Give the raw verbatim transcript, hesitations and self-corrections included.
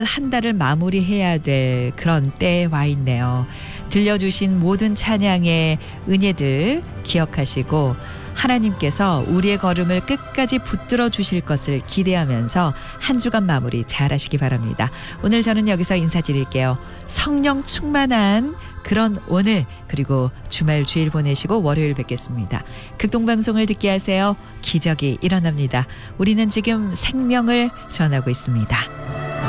한 달을 마무리해야 될 그런 때에 와 있네요. 들려주신 모든 찬양의 은혜들 기억하시고 하나님께서 우리의 걸음을 끝까지 붙들어 주실 것을 기대하면서 한 주간 마무리 잘 하시기 바랍니다. 오늘 저는 여기서 인사드릴게요. 성령 충만한 그런 오늘, 그리고 주말 주일 보내시고 월요일 뵙겠습니다. 극동방송을 듣게 하세요. 기적이 일어납니다. 우리는 지금 생명을 전하고 있습니다.